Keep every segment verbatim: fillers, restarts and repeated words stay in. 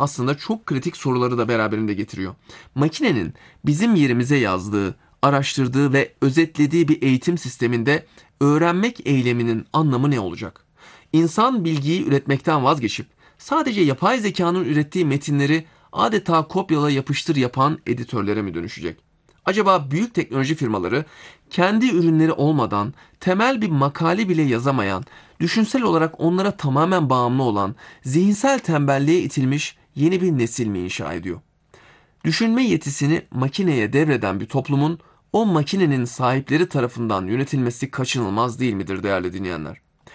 aslında çok kritik soruları da beraberinde getiriyor. Makinenin bizim yerimize yazdığı, araştırdığı ve özetlediği bir eğitim sisteminde öğrenmek eyleminin anlamı ne olacak? İnsan bilgiyi üretmekten vazgeçip sadece yapay zekanın ürettiği metinleri adeta kopyala yapıştır yapan editörlere mi dönüşecek? Acaba büyük teknoloji firmaları kendi ürünleri olmadan temel bir makale bile yazamayan, düşünsel olarak onlara tamamen bağımlı olan, zihinsel tembelliğe itilmiş yeni bir nesil mi inşa ediyor? Düşünme yetisini makineye devreden bir toplumun o makinenin sahipleri tarafından yönetilmesi kaçınılmaz değil midir değerli dinleyenler?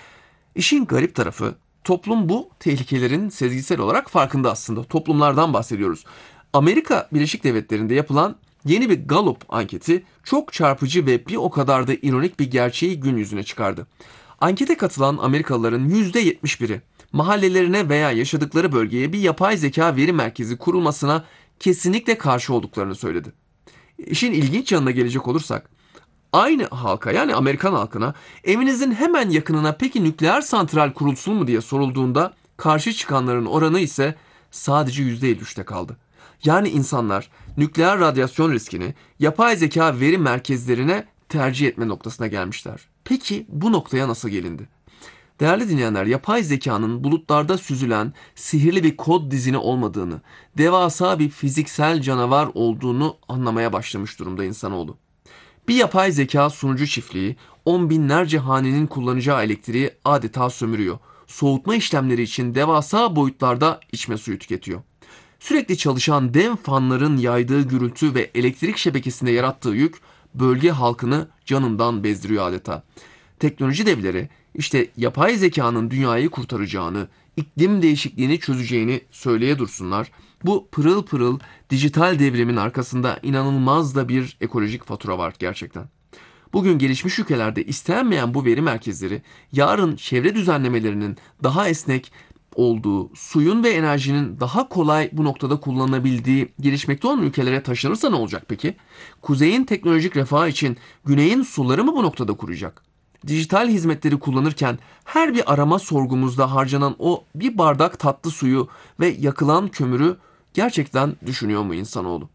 İşin garip tarafı, toplum bu tehlikelerin sezgisel olarak farkında aslında. Toplumlardan bahsediyoruz. Amerika Birleşik Devletleri'nde yapılan yeni bir Gallup anketi çok çarpıcı ve bir o kadar da ironik bir gerçeği gün yüzüne çıkardı. Ankete katılan Amerikalıların yüzde yetmiş biri mahallelerine veya yaşadıkları bölgeye bir yapay zeka veri merkezi kurulmasına kesinlikle karşı olduklarını söyledi. İşin ilginç yanına gelecek olursak, aynı halka yani Amerikan halkına evinizin hemen yakınına peki nükleer santral kurulsun mu diye sorulduğunda karşı çıkanların oranı ise sadece yüzde elli üçte kaldı. Yani insanlar nükleer radyasyon riskini yapay zeka veri merkezlerine tercih etme noktasına gelmişler. Peki bu noktaya nasıl gelindi? Değerli dinleyenler, yapay zekanın bulutlarda süzülen sihirli bir kod dizini olmadığını, devasa bir fiziksel canavar olduğunu anlamaya başlamış durumda insanoğlu. Bir yapay zeka sunucu çiftliği on binlerce hanenin kullanacağı elektriği adeta sömürüyor. Soğutma işlemleri için devasa boyutlarda içme suyu tüketiyor. Sürekli çalışan dev fanların yaydığı gürültü ve elektrik şebekesinde yarattığı yük bölge halkını canından bezdiriyor adeta. Teknoloji devleri işte yapay zekanın dünyayı kurtaracağını, iklim değişikliğini çözeceğini söyleye dursunlar. Bu pırıl pırıl dijital devrimin arkasında inanılmaz da bir ekolojik fatura var gerçekten. Bugün gelişmiş ülkelerde istenmeyen bu veri merkezleri yarın çevre düzenlemelerinin daha esnek olduğu, suyun ve enerjinin daha kolay bu noktada kullanılabildiği gelişmekte olan ülkelere taşınırsa ne olacak peki? Kuzeyin teknolojik refahı için güneyin suları mı bu noktada kuruyacak? Dijital hizmetleri kullanırken her bir arama sorgumuzda harcanan o bir bardak tatlı suyu ve yakılan kömürü gerçekten düşünüyor mu insanoğlu?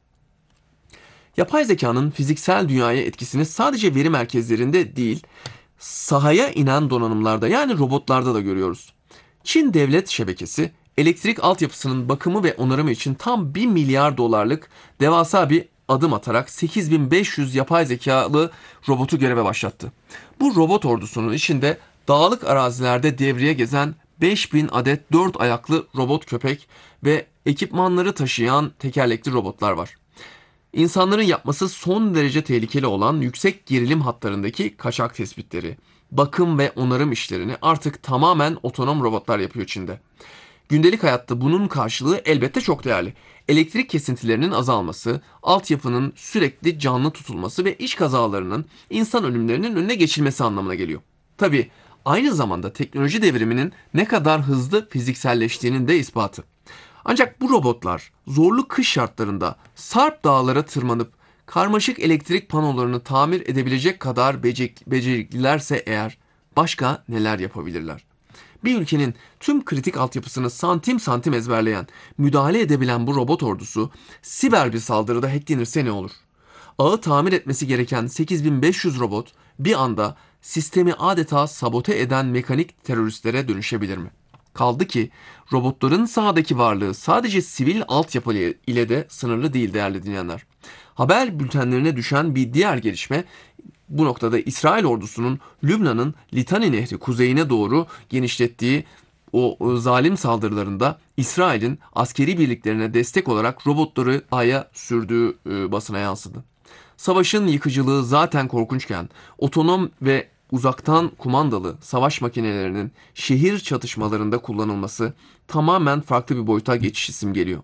Yapay zekanın fiziksel dünyaya etkisini sadece veri merkezlerinde değil, sahaya inen donanımlarda yani robotlarda da görüyoruz. Çin Devlet Şebekesi, elektrik altyapısının bakımı ve onarımı için tam bir milyar dolarlık devasa bir adım atarak sekiz bin beş yüz yapay zekalı robotu göreve başlattı. Bu robot ordusunun içinde dağlık arazilerde devreye gezen beş bin adet dört ayaklı robot köpek ve ekipmanları taşıyan tekerlekli robotlar var. İnsanların yapması son derece tehlikeli olan yüksek gerilim hatlarındaki kaçak tespitleri, bakım ve onarım işlerini artık tamamen otonom robotlar yapıyor Çin'de. Gündelik hayatta bunun karşılığı elbette çok değerli. Elektrik kesintilerinin azalması, altyapının sürekli canlı tutulması ve iş kazalarının insan ölümlerinin önüne geçilmesi anlamına geliyor. Tabii aynı zamanda teknoloji devriminin ne kadar hızlı fizikselleştiğinin de ispatı. Ancak bu robotlar zorlu kış şartlarında Sarp dağlara tırmanıp karmaşık elektrik panolarını tamir edebilecek kadar beceriklilerse eğer başka neler yapabilirler? Bir ülkenin tüm kritik altyapısını santim santim ezberleyen, müdahale edebilen bu robot ordusu siber bir saldırıda hacklenirse ne olur? Ağı tamir etmesi gereken sekiz bin beş yüz robot bir anda sistemi adeta sabote eden mekanik teröristlere dönüşebilir mi? Kaldı ki robotların sahadaki varlığı sadece sivil altyapı ile de sınırlı değil değerli dinleyenler. Haber bültenlerine düşen bir diğer gelişme bu noktada İsrail ordusunun Lübnan'ın Litani Nehri kuzeyine doğru genişlettiği o, o zalim saldırılarında İsrail'in askeri birliklerine destek olarak robotları A'ya sürdüğü e, basına yansıdı. Savaşın yıkıcılığı zaten korkunçken otonom ve uzaktan kumandalı savaş makinelerinin şehir çatışmalarında kullanılması tamamen farklı bir boyuta geçiş simgeliyor.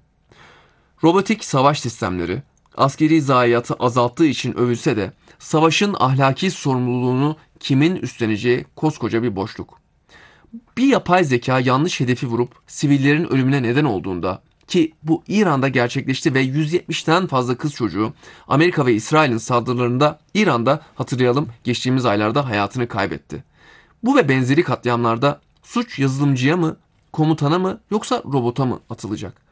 Robotik savaş sistemleri askeri zayiatı azalttığı için övülse de savaşın ahlaki sorumluluğunu kimin üstleneceği koskoca bir boşluk. Bir yapay zeka yanlış hedefi vurup sivillerin ölümüne neden olduğunda ki bu İran'da gerçekleşti ve yüz yetmişten fazla kız çocuğu Amerika ve İsrail'in saldırılarında İran'da hatırlayalım geçtiğimiz aylarda hayatını kaybetti. Bu ve benzeri katliamlarda suç yazılımcıya mı, komutana mı yoksa robota mı atılacak?